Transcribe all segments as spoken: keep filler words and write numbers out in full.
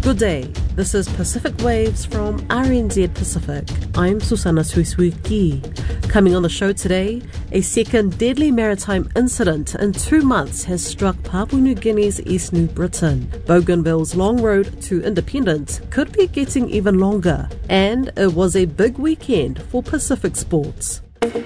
Good day, this is Pacific Waves from R N Z Pacific. I'm Susana Suisuiki. Coming on the show today, a second deadly maritime incident in two months has struck Papua New Guinea's East New Britain. Bougainville's long road to independence could be getting even longer, and it was a big weekend for Pacific sports.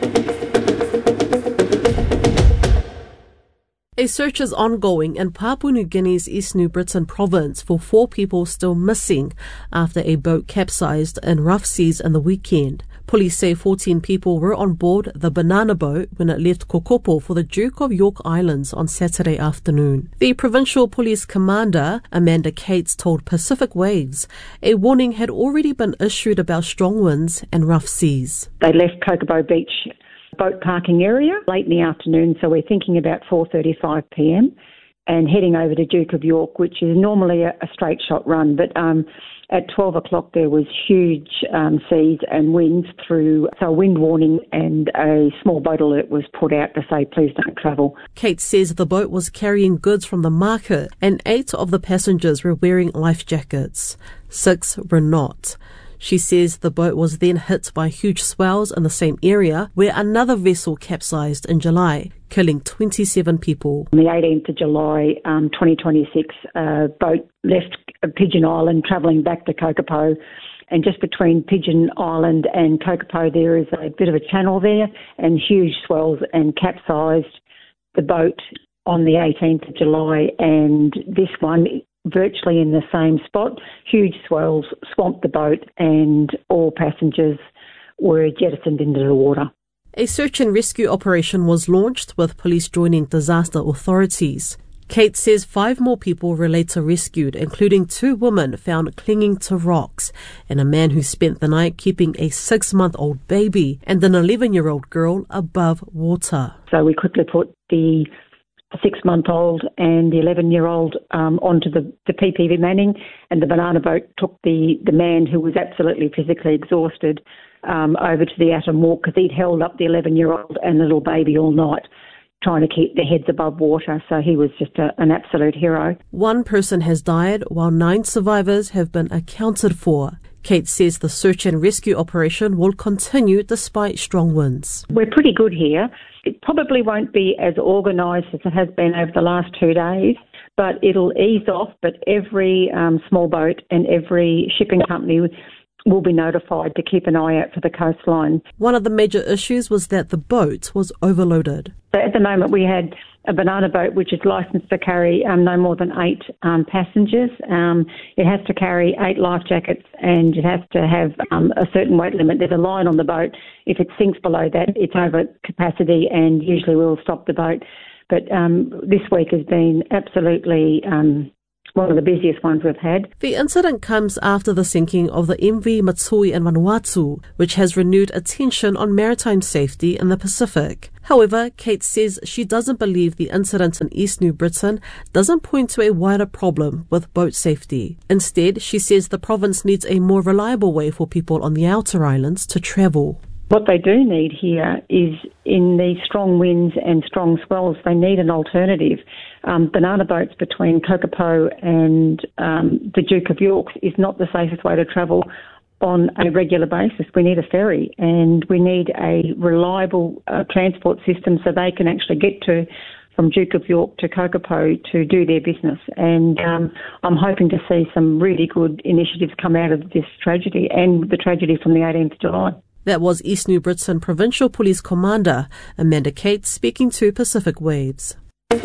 A search is ongoing in Papua New Guinea's East New Britain province for four people still missing after a boat capsized in rough seas in the weekend. Police say fourteen people were on board the Banana boat when it left Kokopo for the Duke of York Islands on Saturday afternoon. The provincial police commander, Amanda Cates, told Pacific Waves a warning had already been issued about strong winds and rough seas. They left Kokopo Beach boat parking area late in the afternoon, so we're thinking about four thirty-five p.m. and heading over to Duke of York, which is normally a, a straight shot run, but um, at twelve o'clock there was huge um, seas and winds through, so a wind warning and a small boat alert was put out to say please don't travel. Kate says the boat was carrying goods from the market and eight of the passengers were wearing life jackets. Six were not. She says the boat was then hit by huge swells in the same area where another vessel capsized in July, killing twenty-seven people. On the eighteenth of July, um, twenty twenty-six, a boat left Pigeon Island travelling back to Kokopo, and just between Pigeon Island and Kokopo there is a bit of a channel there, and huge swells and capsized the boat on the eighteenth of July, and this one virtually in the same spot. Huge swells swamped the boat and all passengers were jettisoned into the water. A search and rescue operation was launched with police joining disaster authorities. Kate says five more people were later rescued, including two women found clinging to rocks and a man who spent the night keeping a six-month-old baby and an eleven-year-old girl above water. So we quickly put the six-month-old and the eleven-year-old um, onto the, the P P V Manning, and the Banana boat took the, the man who was absolutely physically exhausted um, over to the Atom Walk because he'd held up the eleven-year-old and the little baby all night trying to keep their heads above water, so he was just a, an absolute hero. One person has died while nine survivors have been accounted for. Kate says the search and rescue operation will continue despite strong winds. We're pretty good here. It probably won't be as organised as it has been over the last two days, but it'll ease off. But every um, small boat and every shipping company will be notified to keep an eye out for the coastline. One of the major issues was that the boat was overloaded. So at the moment we had a Banana boat which is licensed to carry um, no more than eight um, passengers. Um, it has to carry eight life jackets and it has to have um, a certain weight limit. There's a line on the boat. If it sinks below that, it's over capacity and usually we'll stop the boat. But um, this week has been absolutely um, one of the busiest ones we've had. The incident comes after the sinking of the M V Matsui in Vanuatu, which has renewed attention on maritime safety in the Pacific. However, Kate says she doesn't believe the incident in East New Britain doesn't point to a wider problem with boat safety. Instead, she says the province needs a more reliable way for people on the outer islands to travel. What they do need here is, in these strong winds and strong swells, they need an alternative. Um, banana boats between Kokopo and um, the Duke of York is not the safest way to travel on a regular basis. We need a ferry and we need a reliable uh, transport system so they can actually get to from Duke of York to Kokopo to do their business. And um, I'm hoping to see some really good initiatives come out of this tragedy and the tragedy from the eighteenth of July. That was East New Britain Provincial Police Commander Amanda Cates speaking to Pacific Waves.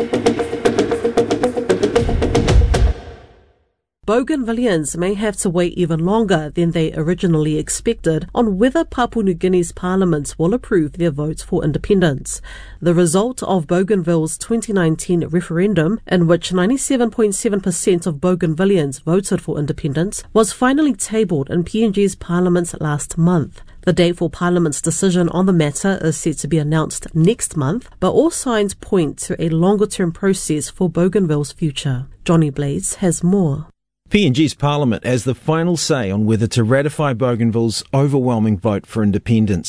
Bougainvilleans may have to wait even longer than they originally expected on whether Papua New Guinea's parliament will approve their votes for independence. The result of Bougainville's twenty nineteen referendum, in which ninety-seven point seven percent of Bougainvilleans voted for independence, was finally tabled in P N G's parliament last month. The date for Parliament's decision on the matter is set to be announced next month, but all signs point to a longer-term process for Bougainville's future. Johnny Blades has more. P N G's Parliament has the final say on whether to ratify Bougainville's overwhelming vote for independence.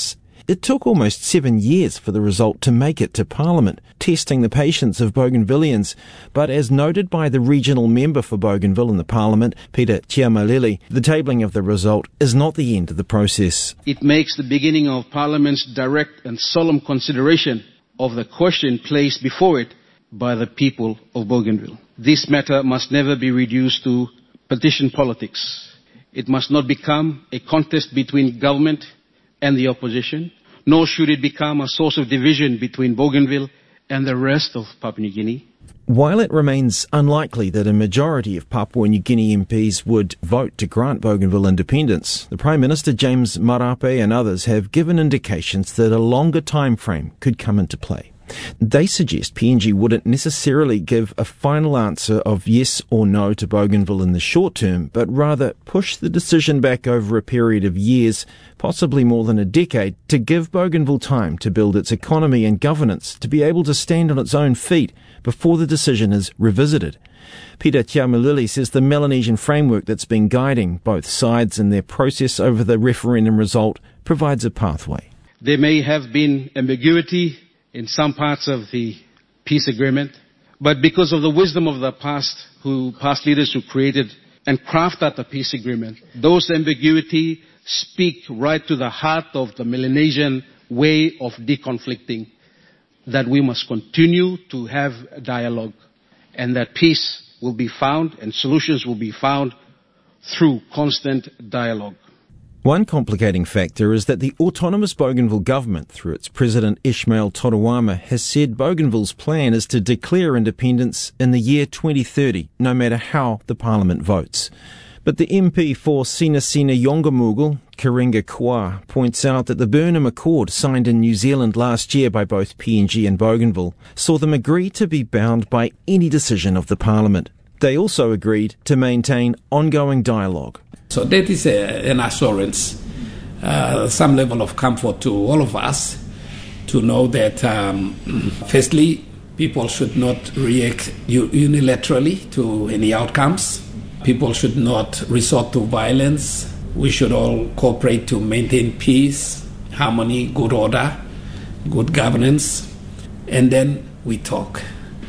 it took almost seven years for the result to make it to Parliament, testing the patience of Bougainvilleans. But as noted by the regional member for Bougainville in the Parliament, Peter Tiamalili, the tabling of the result is not the end of the process. It makes the beginning of Parliament's direct and solemn consideration of the question placed before it by the people of Bougainville. This matter must never be reduced to partition politics. It must not become a contest between government and the opposition, nor should it become a source of division between Bougainville and the rest of Papua New Guinea. While it remains unlikely that a majority of Papua New Guinea M Ps would vote to grant Bougainville independence, the Prime Minister James Marape and others have given indications that a longer time frame could come into play. They suggest P N G wouldn't necessarily give a final answer of yes or no to Bougainville in the short term, but rather push the decision back over a period of years, possibly more than a decade, to give Bougainville time to build its economy and governance to be able to stand on its own feet before the decision is revisited. Peter Tiamalili says the Melanesian framework that's been guiding both sides in their process over the referendum result provides a pathway. There may have been ambiguity in some parts of the peace agreement, but because of the wisdom of the past, who past leaders who created and crafted the peace agreement, those ambiguity speak right to the heart of the Melanesian way of deconflicting, that we must continue to have a dialogue, and that peace will be found and solutions will be found through constant dialogue. One complicating factor is that the autonomous Bougainville government, through its president Ismail Toruama, has said Bougainville's plan is to declare independence in the year twenty thirty, no matter how the parliament votes. But the M P for Sina Sina Yongamugul, Karinga Kwa, points out that the Burnham Accord, signed in New Zealand last year by both P N G and Bougainville, saw them agree to be bound by any decision of the parliament. They also agreed to maintain ongoing dialogue. So that is a, an assurance, uh, some level of comfort to all of us to know that, um, firstly, people should not react unilaterally to any outcomes. People should not resort to violence. We should all cooperate to maintain peace, harmony, good order, good governance. And then we talk.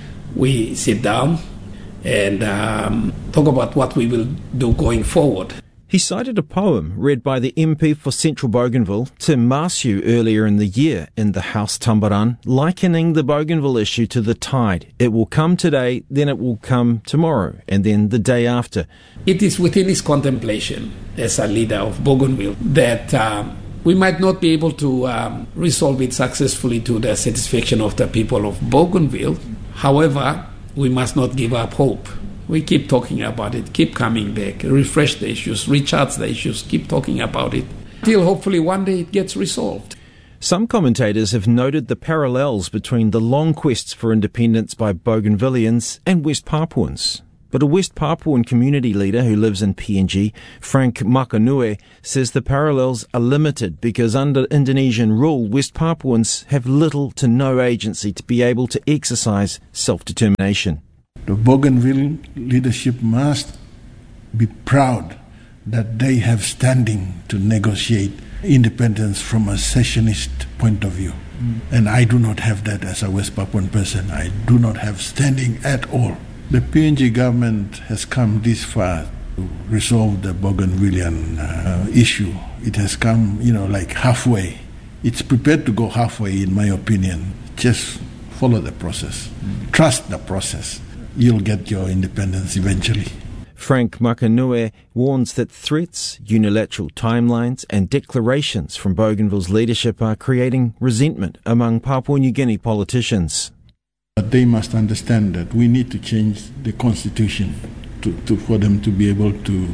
We sit down and um, talk about what we will do going forward. He cited a poem read by the M P for Central Bougainville, Tim Marciu, earlier in the year in the House Tambaran, likening the Bougainville issue to the tide. It will come today, then it will come tomorrow, and then the day after. It is within his contemplation as a leader of Bougainville that um, we might not be able to um, resolve it successfully to the satisfaction of the people of Bougainville. However, we must not give up hope. We keep talking about it, keep coming back, refresh the issues, recharge the issues, keep talking about it, till hopefully one day it gets resolved. Some commentators have noted the parallels between the long quests for independence by Bougainvilleans and West Papuans. But a West Papuan community leader who lives in P N G, Frank Makanue, says the parallels are limited because under Indonesian rule, West Papuans have little to no agency to be able to exercise self-determination. The Bougainville leadership must be proud that they have standing to negotiate independence from a secessionist point of view. Mm. And I do not have that as a West Papuan person. I do not have standing at all. The P N G government has come this far to resolve the Bougainvillean uh, issue. It has come, you know, like halfway. It's prepared to go halfway, in my opinion. Just follow the process. Mm. Trust the process. You'll get your independence eventually. Frank Makanue warns that threats, unilateral timelines and declarations from Bougainville's leadership are creating resentment among Papua New Guinea politicians. But they must understand that we need to change the constitution to, to, for them to be able to...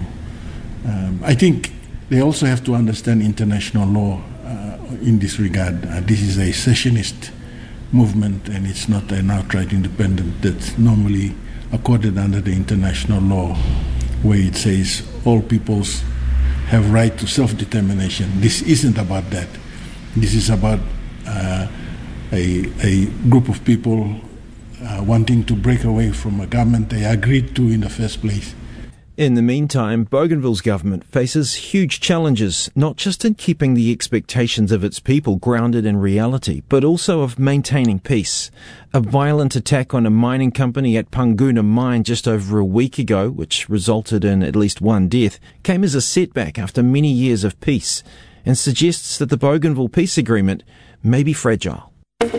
Um, I think they also have to understand international law uh, in this regard. Uh, this is a secessionist movement, and it's not an outright independent that's normally accorded under the international law, where it says all peoples have right to self-determination. This isn't about that. This is about uh, a, a group of people uh, wanting to break away from a government they agreed to in the first place. In the meantime, Bougainville's government faces huge challenges, not just in keeping the expectations of its people grounded in reality, but also of maintaining peace. A violent attack on a mining company at Panguna Mine just over a week ago, which resulted in at least one death, came as a setback after many years of peace, and suggests that the Bougainville peace agreement may be fragile.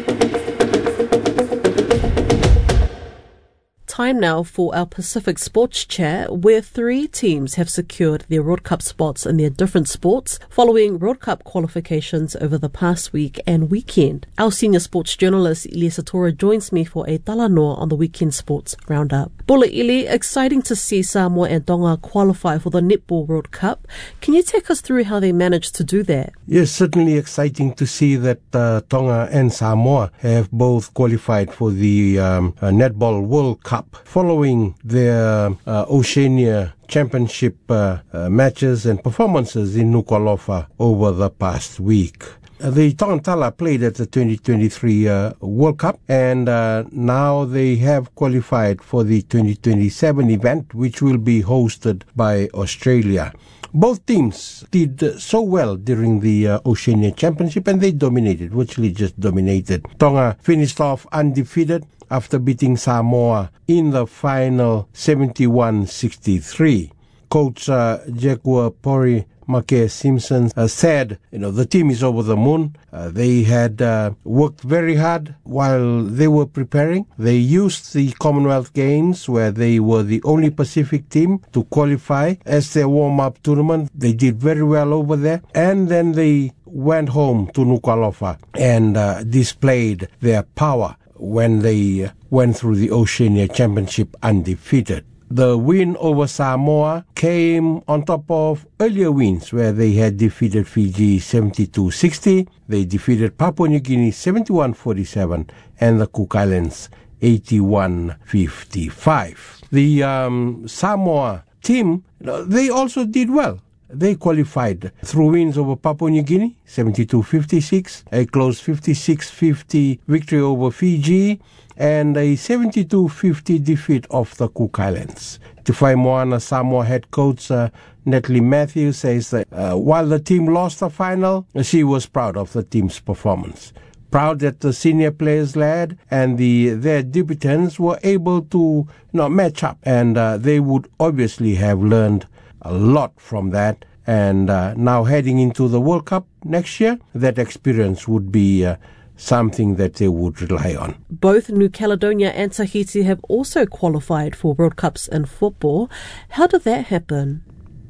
Time now for our Pacific Sports Chat, where three teams have secured their World Cup spots in their different sports following World Cup qualifications over the past week and weekend. Our senior sports journalist Ilia Satora joins me for a talanoa on the weekend sports roundup. Bula Ili, exciting to see Samoa and Tonga qualify for the Netball World Cup. Can you take us through how they managed to do that? Yes, certainly exciting to see that uh, Tonga and Samoa have both qualified for the um, uh, Netball World Cup following their uh, Oceania Championship uh, uh, matches and performances in Nuku'alofa over the past week. Uh, the Tongantala played at the twenty twenty-three uh, World Cup, and uh, now they have qualified for the twenty twenty-seven event, which will be hosted by Australia. Both teams did so well during the uh, Oceania Championship, and they dominated, virtually just dominated. Tonga finished off undefeated after beating Samoa in the final seventy-one sixty-three. Coach uh, Jekua Pori Make Simpson uh, said, you know, the team is over the moon. Uh, they had uh, worked very hard while they were preparing. They used the Commonwealth Games, where they were the only Pacific team to qualify, as their warm-up tournament. They did very well over there. And then they went home to Nuku'alofa and uh, displayed their power when they went through the Oceania Championship undefeated. The win over Samoa came on top of earlier wins where they had defeated Fiji seventy-two sixty, they defeated Papua New Guinea seventy-one forty-seven, and the Cook Islands eighty-one fifty-five. The um, Samoa team, they also did well. They qualified through wins over Papua New Guinea, seventy-two fifty-six, a close fifty-six fifty victory over Fiji, and a seventy-two fifty defeat of the Cook Islands. Tufai Moana Samoa head coach uh, Natalie Matthews says that uh, while the team lost the final, she was proud of the team's performance. Proud that the senior players led and the their debutants were able to you know, match up, and uh, they would obviously have learned a lot from that. And uh, now heading into the World Cup next year, that experience would be uh, something that they would rely on. Both New Caledonia and Tahiti have also qualified for World Cups in football. How did that happen?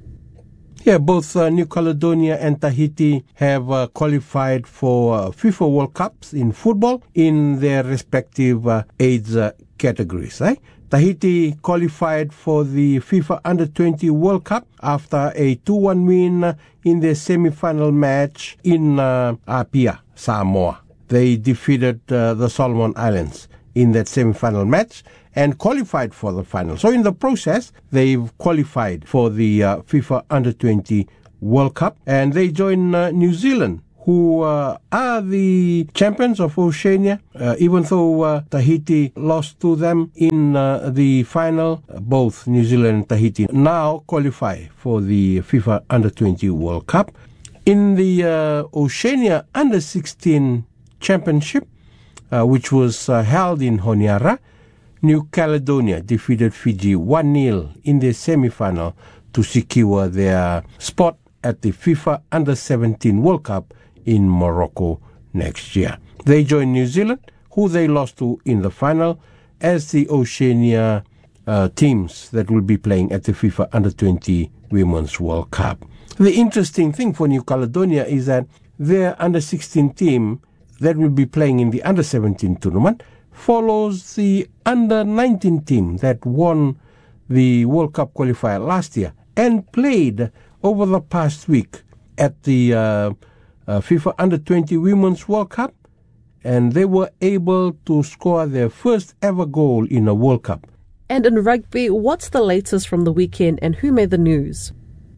Yeah, both uh, New Caledonia and Tahiti have uh, qualified for uh, FIFA World Cups in football in their respective uh, age uh, categories. Eh? Tahiti qualified for the FIFA Under twenty World Cup after a two one win in their semi-final match in uh, Apia, Samoa. They defeated uh, the Solomon Islands in that semi-final match and qualified for the final. So in the process, they've qualified for the uh, FIFA Under twenty World Cup, and they join uh, New Zealand, who uh, are the champions of Oceania. Uh, even though uh, Tahiti lost to them in uh, the final, both New Zealand and Tahiti now qualify for the FIFA Under twenty World Cup. In the uh, Oceania Under sixteen Championship, uh, which was uh, held in Honiara, New Caledonia defeated Fiji one nil in the semi-final to secure their spot at the FIFA Under seventeen World Cup in Morocco next year. They join New Zealand, who they lost to in the final, as the Oceania uh, teams that will be playing at the FIFA Under twenty Women's World Cup. The interesting thing for New Caledonia is that their Under sixteen team that will be playing in the Under seventeen tournament follows the Under nineteen team that won the World Cup qualifier last year and played over the past week at the uh, uh, FIFA Under twenty Women's World Cup, and they were able to score their first ever goal in a World Cup. And in rugby, what's the latest from the weekend and who made the news?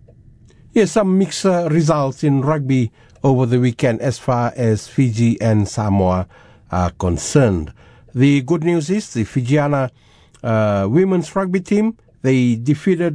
Yes, some mixed uh, results in rugby over the weekend as far as Fiji and Samoa are concerned. The good news is the Fijiana uh, women's rugby team, they defeated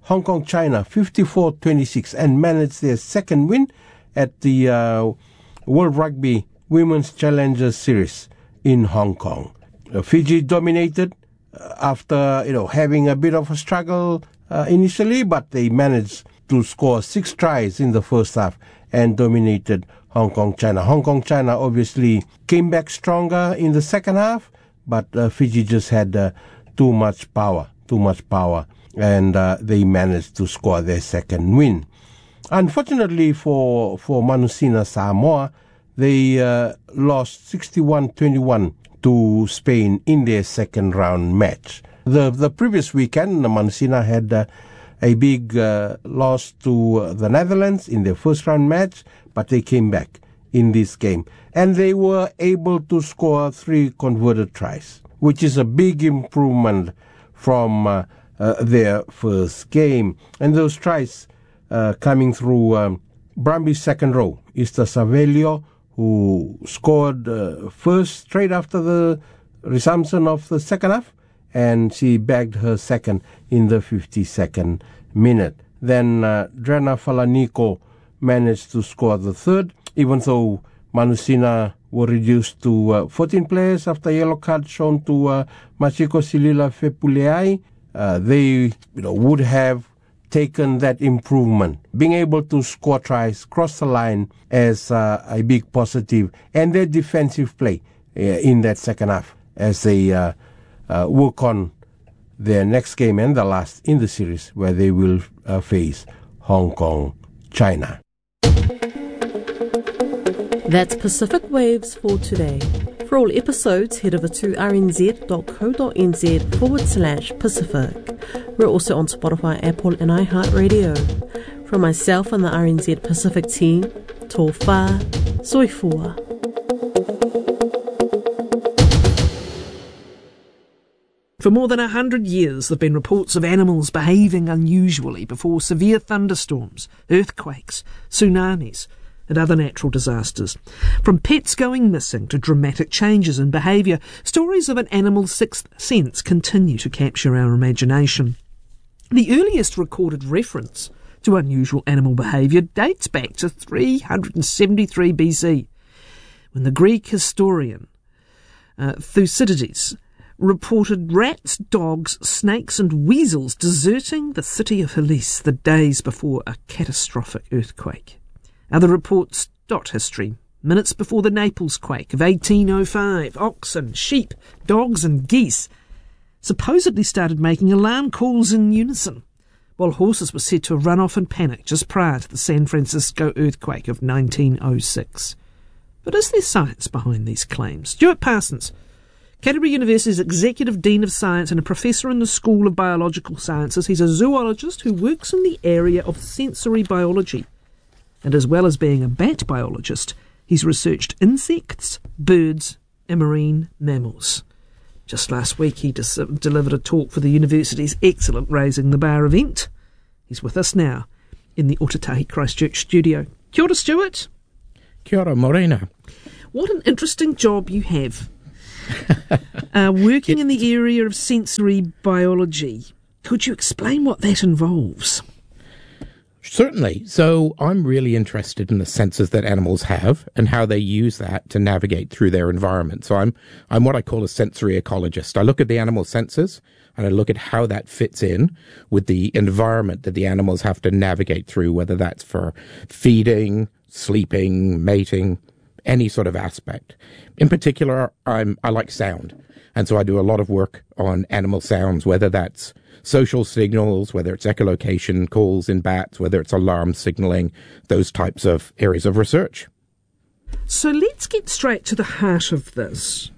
Hong Kong China fifty-four twenty-six and managed their second win at the uh, World Rugby Women's Challengers Series in Hong Kong. Uh, Fiji dominated uh, after you know having a bit of a struggle uh, initially, but they managed to score six tries in the first half and dominated Hong Kong China. Hong Kong China obviously came back stronger in the second half, but uh, Fiji just had uh, too much power, too much power, and uh, they managed to score their second win. Unfortunately for for Manusina Samoa, they uh, lost sixty-one twenty-one to Spain in their second round match. The the previous weekend, Manusina had uh, a big uh, loss to uh, the Netherlands in their first round match, but they came back in this game. And they were able to score three converted tries, which is a big improvement from uh, uh, their first game. And those tries uh, coming through um, Brumby's second row, Esther Savelio, who scored uh, first straight after the resumption of the second half, and she bagged her second in the fifty-second minute. Then uh, Drena Falaniko managed to score the third, even though Manusina were reduced to uh, fourteen players after yellow card shown to uh, Machiko Silila Fepuleai. Uh, they you know, would have taken that improvement, being able to score tries, cross the line as uh, a big positive, and their defensive play uh, in that second half as they uh, uh, work on their next game and the last in the series, where they will uh, face Hong Kong, China. That's Pacific Waves for today. For all episodes, head over to rnz.co.nz forward slash Pacific. We're also on Spotify, Apple and iHeartRadio. From myself and the R N Z Pacific team, tō whā, soifua. For more than a hundred years, there have been reports of animals behaving unusually before severe thunderstorms, earthquakes, tsunamis, and other natural disasters. From pets going missing to dramatic changes in behaviour, stories of an animal's sixth sense continue to capture our imagination. The earliest recorded reference to unusual animal behaviour dates back to three hundred seventy-three B C, when the Greek historian uh, Thucydides reported rats, dogs, snakes and weasels deserting the city of Hellas the days before a catastrophic earthquake. Other reports dot history. Minutes before the Naples quake of eighteen oh five, oxen, sheep, dogs and geese supposedly started making alarm calls in unison, while horses were said to have run off in panic just prior to the San Francisco earthquake of nineteen oh six. But is there science behind these claims? Stuart Parsons, Canterbury University's Executive Dean of Science and a professor in the School of Biological Sciences. He's a zoologist who works in the area of sensory biology. And as well as being a bat biologist, he's researched insects, birds and marine mammals. Just last week he dis- delivered a talk for the university's excellent Raising the Bar event. He's with us now in the Otatahi Christchurch studio. Kia ora, Stuart. Kia ora, Morena. What an interesting job you have. uh, working in the area of sensory biology. Could you explain what that involves? Certainly. So I'm really interested in the senses that animals have and how they use that to navigate through their environment. So I'm I'm what I call a sensory ecologist. I look at the animal senses and I look at how that fits in with the environment that the animals have to navigate through, whether that's for feeding, sleeping, mating, any sort of aspect. In particular, I'm I like sound. And so I do a lot of work on animal sounds, whether that's social signals, whether it's echolocation calls in bats, whether it's alarm signaling, those types of areas of research. So let's get straight to the heart of this.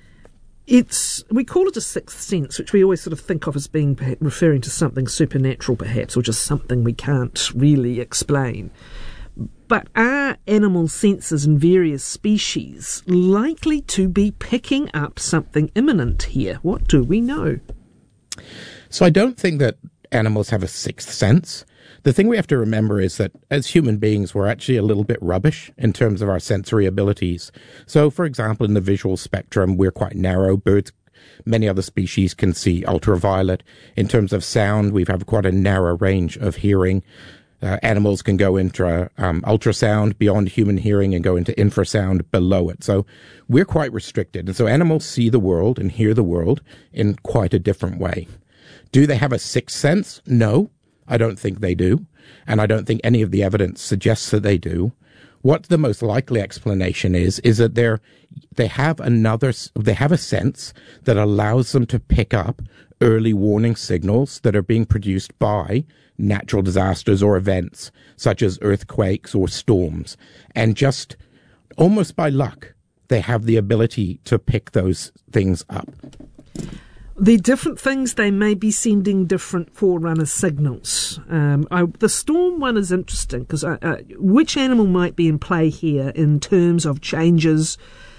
It's we call it a sixth sense, which we always sort of think of as being referring to something supernatural perhaps, or just something we can't really explain. But are animal senses in various species likely to be picking up something imminent here? What do we know? So I don't think that animals have a sixth sense. The thing we have to remember is that as human beings, we're actually a little bit rubbish in terms of our sensory abilities. So, for example, in the visual spectrum, we're quite narrow. Birds Many other species can see ultraviolet. In terms of sound, we have quite a narrow range of hearing. Uh, animals can go into um, ultrasound beyond human hearing and go into infrasound below it. So we're quite restricted. And so animals see the world and hear the world in quite a different way. Do they have a sixth sense? No, I don't think they do. And I don't think any of the evidence suggests that they do. What the most likely explanation is, is that they're, they have another, they have a sense that allows them to pick up early warning signals that are being produced by natural disasters or events such as earthquakes or storms. And just almost by luck, they have the ability to pick those things up. They're different things. They may be sending different forerunner signals. Um, I, the storm one is interesting because uh, uh, which animal might be in play here in terms of changes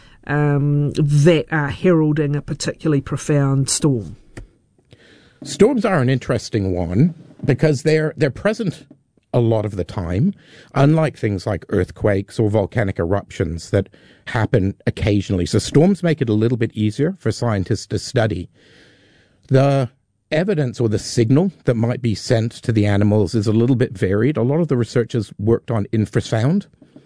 um, that are heralding a particularly profound storm? Storms are an interesting one because they're they're present a lot of the time, unlike things like earthquakes or volcanic eruptions that happen occasionally. So storms make it a little bit easier for scientists to study. The evidence or the signal that might be sent to the animals is a little bit varied. A lot of the researchers worked on infrasound,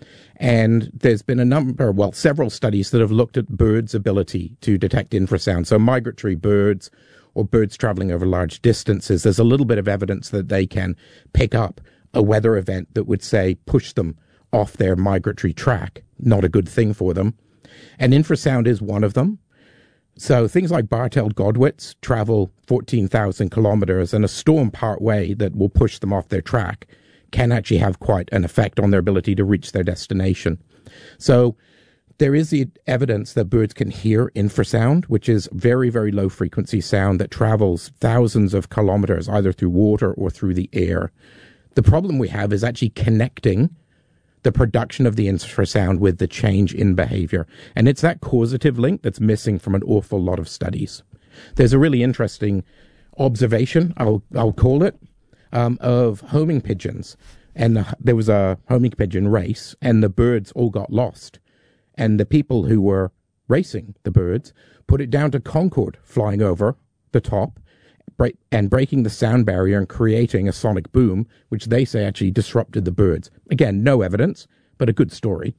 and there's been a number, well, several studies that have looked at birds' ability to detect infrasound. So migratory birds or birds traveling over large distances, there's a little bit of evidence that they can pick up a weather event that would, say, push them off their migratory track. Not a good thing for them. And infrasound is one of them. So things like bar-tailed godwits travel fourteen thousand kilometers, and a storm part way that will push them off their track can actually have quite an effect on their ability to reach their destination. So there is the evidence that birds can hear infrasound, which is very, very low frequency sound that travels thousands of kilometers either through water or through the air. The problem we have is actually connecting the production of the infrasound with the change in behavior. And it's that causative link that's missing from an awful lot of studies. There's a really interesting observation, I'll, I'll call it, um, of homing pigeons. And the, there was a homing pigeon race, and the birds all got lost. And the people who were racing the birds put it down to Concorde flying over the top break, and breaking the sound barrier and creating a sonic boom, which they say actually disrupted the birds. Again, no evidence, but a good story.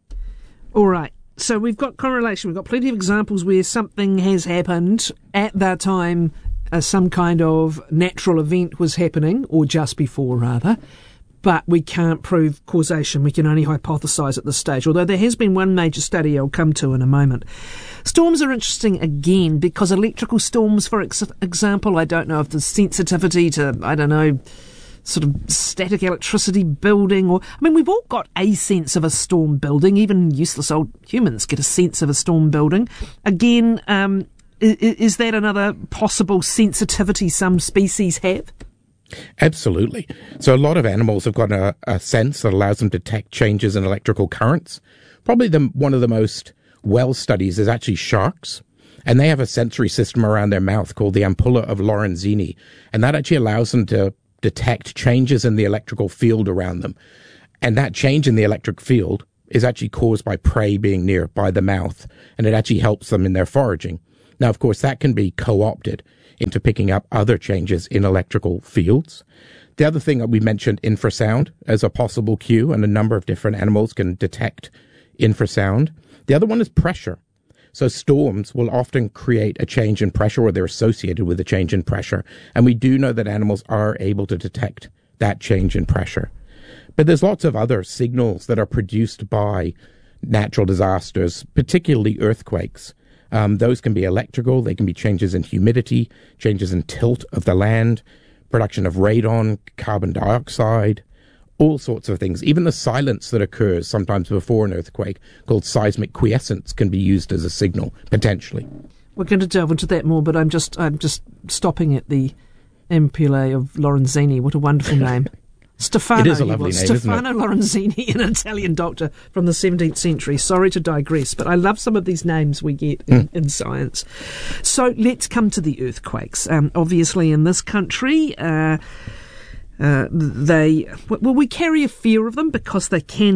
All right. So we've got correlation. We've got plenty of examples where something has happened at that time, uh, some kind of natural event was happening, or just before, rather. But we can't prove causation. We can only hypothesise at this stage, although there has been one major study I'll come to in a moment. Storms are interesting again because electrical storms, for ex- example, I don't know if there's sensitivity to, I don't know, sort of static electricity building, or, I mean, we've all got a sense of a storm building. Even useless old humans get a sense of a storm building. Again, um, is, is that another possible sensitivity some species have? Absolutely. So a lot of animals have got a, a sense that allows them to detect changes in electrical currents. Probably the, one of the most well studies is actually sharks. And they have a sensory system around their mouth called the ampulla of Lorenzini. And that actually allows them to detect changes in the electrical field around them. And that change in the electric field is actually caused by prey being nearby the mouth. And it actually helps them in their foraging. Now, of course, that can be co-opted into picking up other changes in electrical fields. The other thing that we mentioned, infrasound, as a possible cue, and a number of different animals can detect infrasound. The other one is pressure. So storms will often create a change in pressure, or they're associated with a change in pressure. And we do know that animals are able to detect that change in pressure. But there's lots of other signals that are produced by natural disasters, particularly earthquakes. Um, those can be electrical, they can be changes in humidity, changes in tilt of the land, production of radon, carbon dioxide, all sorts of things. Even the silence that occurs sometimes before an earthquake, called seismic quiescence, can be used as a signal, potentially. We're going to delve into that more, but I'm just I'm just stopping at the Ampulla of Lorenzini. What a wonderful name. Stefano, it is a lovely name, Stefano isn't it? Lorenzini, an Italian doctor from the seventeenth century. Sorry to digress, but I love some of these names we get in, mm. in science. So let's come to the earthquakes. Um, obviously, in this country, uh, uh, they well, we carry a fear of them because they can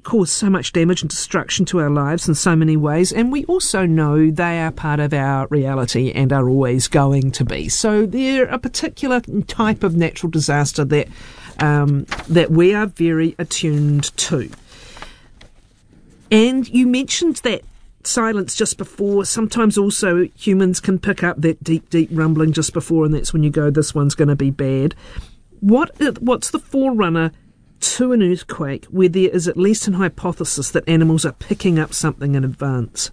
cause so much damage and destruction to our lives in so many ways, and we also know they are part of our reality and are always going to be. So they're a particular type of natural disaster that um, that we are very attuned to. And you mentioned that silence just before. Sometimes also humans can pick up that deep, deep rumbling just before, and that's when you go, this one's going to be bad. What What's the forerunner to an earthquake where there is at least an hypothesis that animals are picking up something in advance?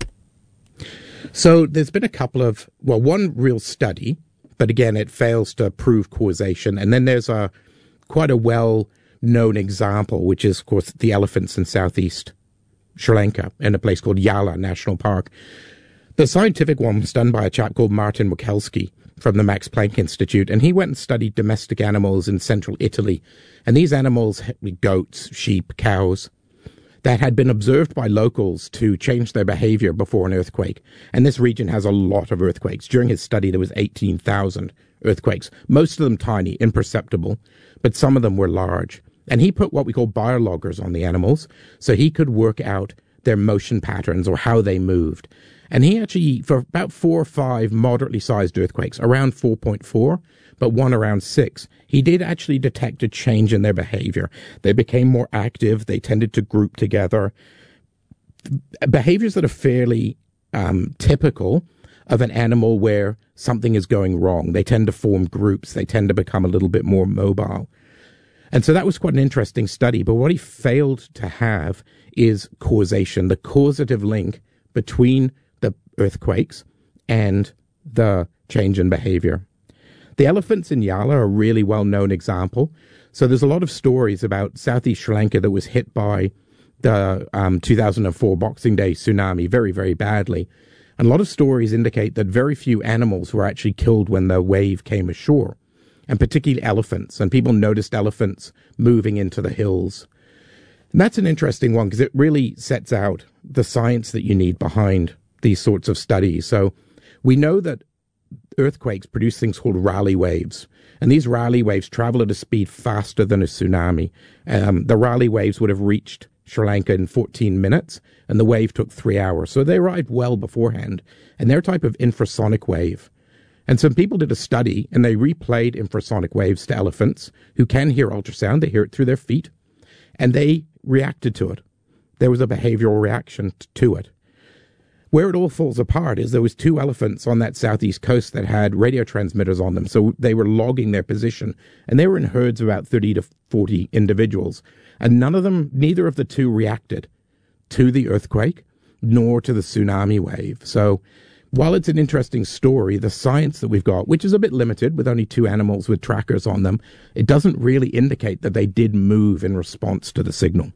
So there's been a couple of, well, one real study, but again, it fails to prove causation. And then there's a quite a well-known example, which is, of course, the elephants in southeast Sri Lanka in a place called Yala National Park. The scientific one was done by a chap called Martin Wikelski from the Max Planck Institute, and he went and studied domestic animals in central Italy. And these animals, goats, sheep, cows, that had been observed by locals to change their behavior before an earthquake. And this region has a lot of earthquakes. During his study, there was eighteen thousand earthquakes, most of them tiny, imperceptible, but some of them were large. And he put what we call biologgers on the animals, so he could work out their motion patterns or how they moved. And he actually, for about four or five moderately sized earthquakes, around four point four, but one around six, he did actually detect a change in their behavior. They became more active. They tended to group together. Behaviors that are fairly um, typical of an animal where something is going wrong. They tend to form groups. They tend to become a little bit more mobile. And so that was quite an interesting study. But what he failed to have is causation, the causative link between the earthquakes and the change in behavior. The elephants in Yala are a really well-known example. So there's a lot of stories about Southeast Sri Lanka that was hit by the um, two thousand four Boxing Day tsunami very, very badly. And a lot of stories indicate that very few animals were actually killed when the wave came ashore, and particularly elephants. And people noticed elephants moving into the hills. And that's an interesting one because it really sets out the science that you need behind these sorts of studies. So we know that earthquakes produce things called Rayleigh waves. And these Rayleigh waves travel at a speed faster than a tsunami. Um, the Rayleigh waves would have reached Sri Lanka in fourteen minutes, and the wave took three hours. So they arrived well beforehand. And they're a type of infrasonic wave. And some people did a study, and they replayed infrasonic waves to elephants who can hear ultrasound. They hear it through their feet, and they reacted to it. There was a behavioral reaction to it. Where it all falls apart is there was two elephants on that southeast coast that had radio transmitters on them, so they were logging their position, and they were in herds of about thirty to forty individuals, and none of them, neither of the two reacted to the earthquake nor to the tsunami wave. So while it's an interesting story, the science that we've got, which is a bit limited with only two animals with trackers on them, it doesn't really indicate that they did move in response to the signal.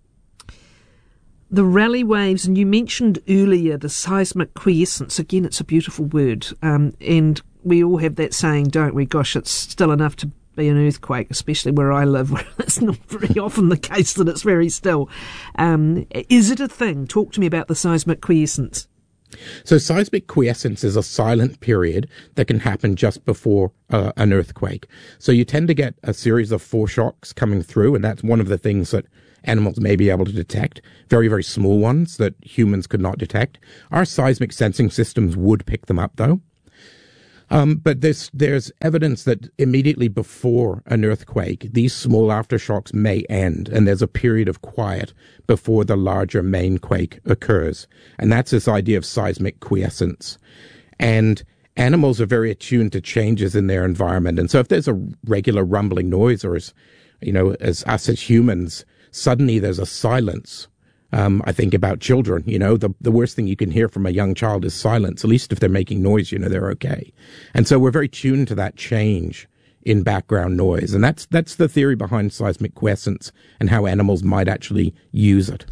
The Rayleigh waves, and you mentioned earlier the seismic quiescence. Again, it's a beautiful word. Um, and we all have that saying, don't we? Gosh, it's still enough to be an earthquake, especially where I live, where it's not very often the case that it's very still. Um, is it a thing? Talk to me about the seismic quiescence. So seismic quiescence is a silent period that can happen just before uh, an earthquake. So you tend to get a series of foreshocks coming through, and that's one of the things that animals may be able to detect, very, very small ones that humans could not detect. Our seismic sensing systems would pick them up, though. Um, but there's, there's evidence that immediately before an earthquake, these small aftershocks may end, and there's a period of quiet before the larger main quake occurs. And that's this idea of seismic quiescence. And animals are very attuned to changes in their environment. And so if there's a regular rumbling noise, or as, you know, as us as humans, suddenly there's a silence. Um, I think about children, you know, the, the worst thing you can hear from a young child is silence. At least if they're making noise, you know, they're okay. And so we're very tuned to that change in background noise. And that's, that's the theory behind seismic quiescence and how animals might actually use it.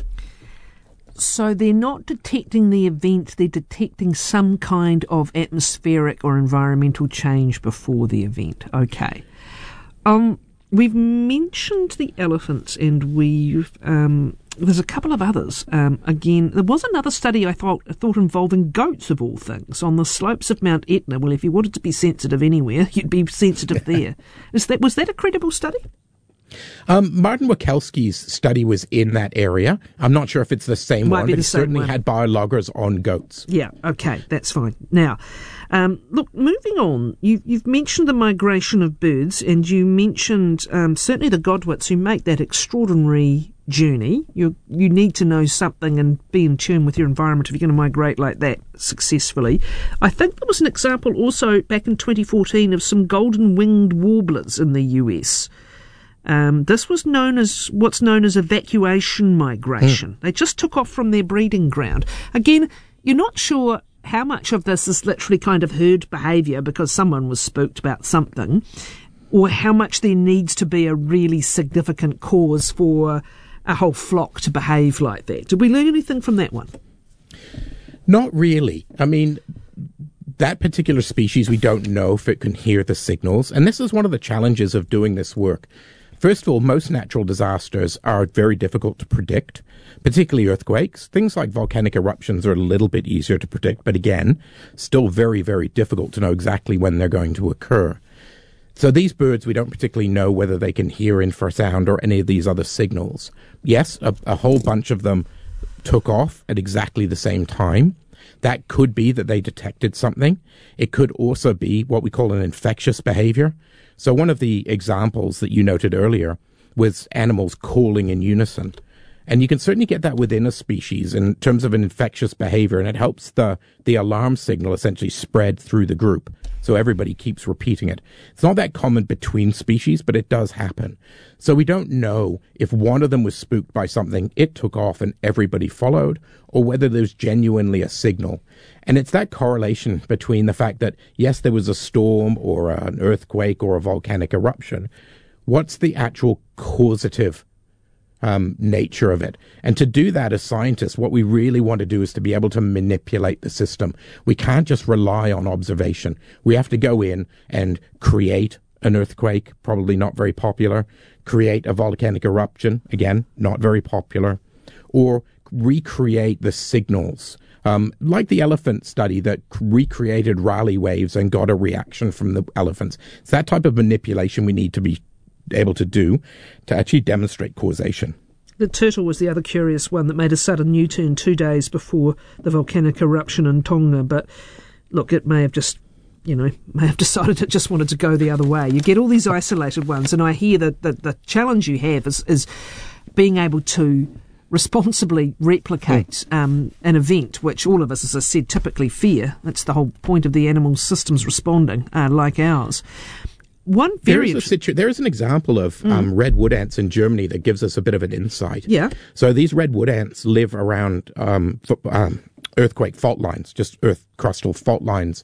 So they're not detecting the event, they're detecting some kind of atmospheric or environmental change before the event. Okay. Um, we've mentioned the elephants, and we've, um, there's a couple of others. Um, again, there was another study I thought, I thought involving goats of all things on the slopes of Mount Etna. Well, if you wanted to be sensitive anywhere, you'd be sensitive there. Is that, was that a credible study? Um, Martin Wakelski's study was in that area. I'm not sure if it's the same Might one, be but the he same certainly one. had biologgers on goats. Yeah, okay, that's fine. Now, um, look, moving on, you, you've mentioned the migration of birds, and you mentioned um, certainly the Godwits who make that extraordinary journey. You you need to know something and be in tune with your environment if you're going to migrate like that successfully. I think there was an example also back in twenty fourteen of some golden-winged warblers in the U S. Um, this was known as what's known as evacuation migration. Mm. They just took off from their breeding ground. Again, you're not sure how much of this is literally kind of herd behaviour because someone was spooked about something, or how much there needs to be a really significant cause for a whole flock to behave like that. Did we learn anything from that one? Not really. I mean, that particular species, we don't know if it can hear the signals. And this is one of the challenges of doing this work. First of all, most natural disasters are very difficult to predict, particularly earthquakes. Things like volcanic eruptions are a little bit easier to predict, but again, still very, very difficult to know exactly when they're going to occur. So these birds, we don't particularly know whether they can hear infrasound or any of these other signals. Yes, a, a whole bunch of them took off at exactly the same time. That could be that they detected something. It could also be what we call an infectious behavior. So one of the examples that you noted earlier was animals calling in unison. And you can certainly get that within a species in terms of an infectious behavior, and it helps the, the alarm signal essentially spread through the group. So everybody keeps repeating it. It's not that common between species, but it does happen. So we don't know if one of them was spooked by something, it took off and everybody followed, or whether there's genuinely a signal. And it's that correlation between the fact that, yes, there was a storm or an earthquake or a volcanic eruption. What's the actual causative Um, nature of it? And to do that as scientists, what we really want to do is to be able to manipulate the system. We can't just rely on observation. We have to go in and create an earthquake, probably not very popular, create a volcanic eruption, again, not very popular, or recreate the signals. Um, like the elephant study that recreated Rayleigh waves and got a reaction from the elephants. It's that type of manipulation we need to be able to do to actually demonstrate causation. The turtle was the other curious one that made a sudden U-turn two days before the volcanic eruption in Tonga. But look, it may have just, you know, may have decided it just wanted to go the other way. You get all these isolated ones, and I hear that the, the challenge you have is, is being able to responsibly replicate um, an event, which all of us, as I said, typically fear. That's the whole point of the animal systems responding, uh, like ours. One very there is, a situ- there is an example of mm. um, red wood ants in Germany that gives us a bit of an insight. Yeah. So these red wood ants live around um, f- um, earthquake fault lines, just earth crustal fault lines,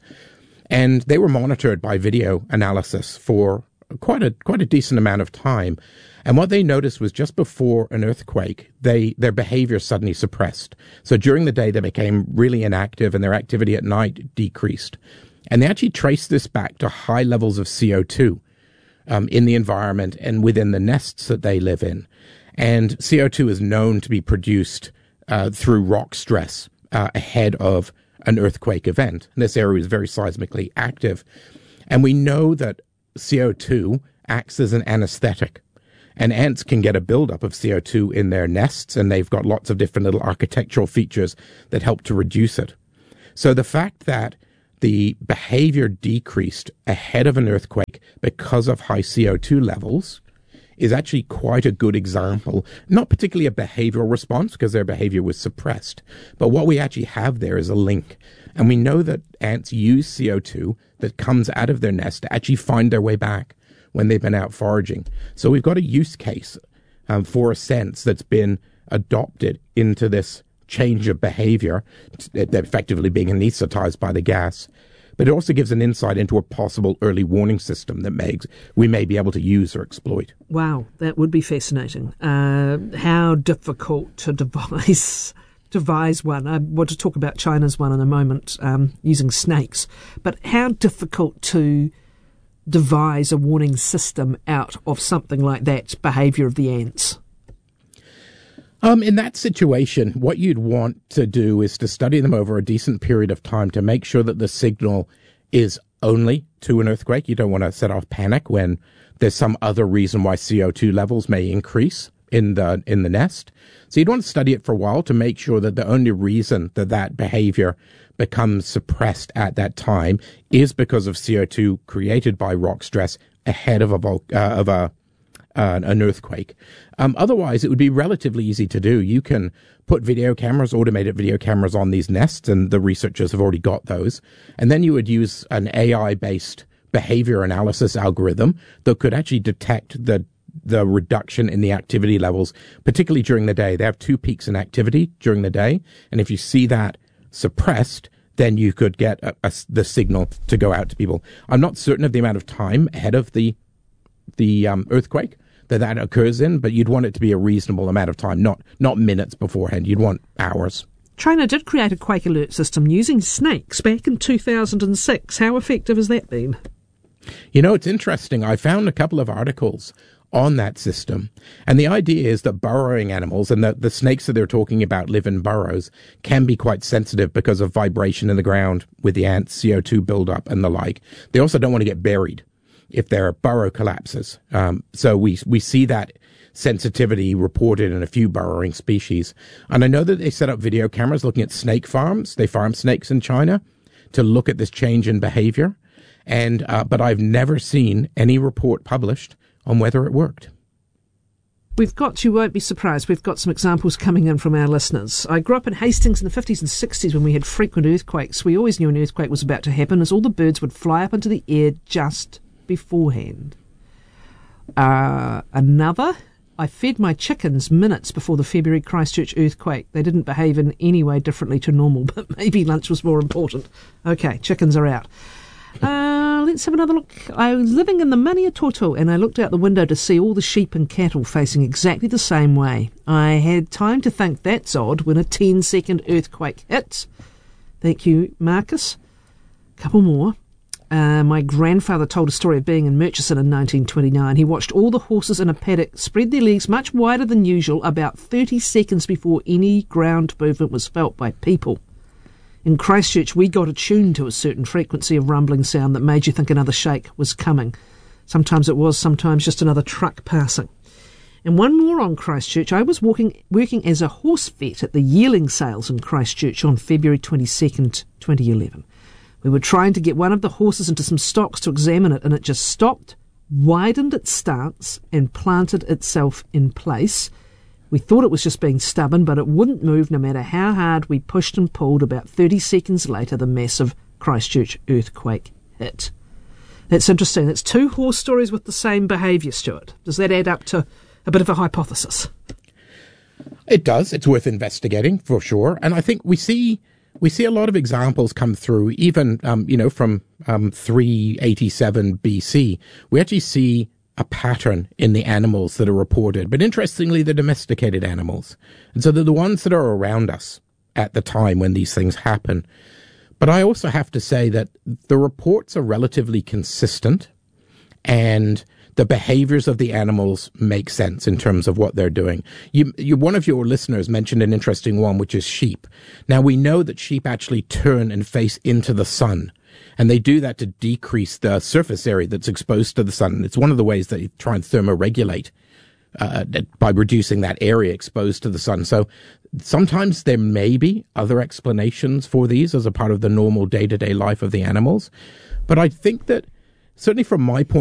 and they were monitored by video analysis for quite a quite a decent amount of time. And what they noticed was just before an earthquake, they their behavior suddenly suppressed. So during the day, they became really inactive, and their activity at night decreased. And they actually traced this back to high levels of C O two um, in the environment and within the nests that they live in. And C O two is known to be produced uh, through rock stress uh, ahead of an earthquake event. And this area is very seismically active. And we know that C O two acts as an anesthetic. And ants can get a buildup of C O two in their nests, and they've got lots of different little architectural features that help to reduce it. So the fact that the behavior decreased ahead of an earthquake because of high C O two levels is actually quite a good example, not particularly a behavioral response because their behavior was suppressed, but what we actually have there is a link. And we know that ants use C O two that comes out of their nest to actually find their way back when they've been out foraging. So we've got a use case um, for a sense that's been adopted into this change of behavior, effectively being anesthetized by the gas. But it also gives an insight into a possible early warning system that may, we may be able to use or exploit. Wow, that would be fascinating. Uh, how difficult to devise devise one. I want to talk about China's one in a moment, um, using snakes. But how difficult to devise a warning system out of something like that behaviour of the ants? Um, in that situation, what you'd want to do is to study them over a decent period of time to make sure that the signal is only to an earthquake. You don't want to set off panic when there's some other reason why C O two levels may increase in the in the nest. So you'd want to study it for a while to make sure that the only reason that that behavior becomes suppressed at that time is because of C O two created by rock stress ahead of a vul- uh, of a uh, an earthquake. Um, otherwise, it would be relatively easy to do. You can put video cameras, automated video cameras on these nests, and the researchers have already got those. And then you would use an A I-based behavior analysis algorithm that could actually detect the the reduction in the activity levels, particularly during the day. They have two peaks in activity during the day, and if you see that suppressed, then you could get a, a, the signal to go out to people. I'm not certain of the amount of time ahead of the the um, earthquake that that occurs in, but you'd want it to be a reasonable amount of time, not not minutes beforehand. You'd want hours. China did create a quake alert system using snakes back in two thousand six. How effective has that been? You know, it's interesting. I found a couple of articles on that system, and the idea is that burrowing animals, and the, the snakes that they're talking about live in burrows, can be quite sensitive because of vibration in the ground with the ants, C O two buildup, and the like. They also don't want to get buried if their burrow collapses. Um, so we we see that sensitivity reported in a few burrowing species. And I know that they set up video cameras looking at snake farms. They farm snakes in China to look at this change in behavior. And uh, but I've never seen any report published on whether it worked. We've got, you won't be surprised, we've got some examples coming in from our listeners. I grew up in Hastings in the fifties and sixties when we had frequent earthquakes. We always knew an earthquake was about to happen, as all the birds would fly up into the air just beforehand. Uh, another, I fed my chickens minutes before the February Christchurch earthquake. They didn't behave in any way differently to normal, but maybe lunch was more important. Okay, chickens are out. Uh, let's have another look. I was living in the Maniatoto and I looked out the window to see all the sheep and cattle facing exactly the same way. I had time to think that's odd when a ten second earthquake hit. Thank you, Marcus. Couple more. Uh, my grandfather told a story of being in Murchison in nineteen twenty-nine. He watched all the horses in a paddock spread their legs much wider than usual about thirty seconds before any ground movement was felt by people. In Christchurch, we got attuned to a certain frequency of rumbling sound that made you think another shake was coming. Sometimes it was, sometimes just another truck passing. And one more on Christchurch. I was walking, working as a horse vet at the yearling sales in Christchurch on February twenty-second, twenty eleven. We were trying to get one of the horses into some stocks to examine it, and it just stopped, widened its stance, and planted itself in place. We thought it was just being stubborn, but it wouldn't move no matter how hard we pushed and pulled. About thirty seconds later, the massive Christchurch earthquake hit. That's interesting. That's two horse stories with the same behaviour, Stuart. Does that add up to a bit of a hypothesis? It does. It's worth investigating, for sure. And I think we see we see a lot of examples come through, even, um, you know, from um, three eighty-seven B C. We actually see a pattern in the animals that are reported, but interestingly, the domesticated animals. And so they're the ones that are around us at the time when these things happen. But I also have to say that the reports are relatively consistent, and the behaviors of the animals make sense in terms of what they're doing. You, you, one of your listeners mentioned an interesting one, which is sheep. Now, we know that sheep actually turn and face into the sun, and they do that to decrease the surface area that's exposed to the sun. It's one of the ways they try and thermoregulate uh, by reducing that area exposed to the sun. So sometimes there may be other explanations for these as a part of the normal day-to-day life of the animals. But I think that, certainly from my point